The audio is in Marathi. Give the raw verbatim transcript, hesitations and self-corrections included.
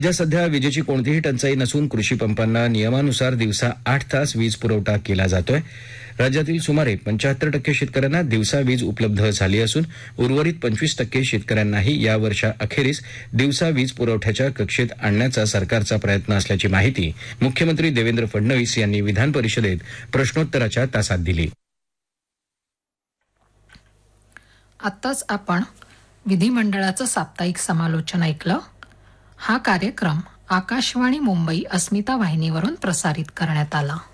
राज्यात सध्या विजेची कोणतीही टंचाई नसून कृषी पंपांना नियमानुसार दिवसा आठ तास वीज पुरवठा केला जातोय. राज्यातील सुमारे पंच्याहत्तर टक्के शेतकऱ्यांना दिवसा वीज उपलब्ध झाली असून उर्वरित पंचवीस टक्के शेतकऱ्यांनाही या वर्षाअखेरीस दिवसा वीज पुरवठ्याच्या कक्षेत आणण्याचा सरकारचा प्रयत्न असल्याची माहिती मुख्यमंत्री देवेंद्र फडणवीस यांनी विधान परिषदेत प्रश्नोत्तराच्या तासात दिली. आत्ताच आपण विधिमंडळाचं साप्ताहिक समालोचन ऐकलं. हा कार्यक्रम आकाशवाणी मुंबई अस्मिता वाहिनीवरून प्रसारित करण्यात आला.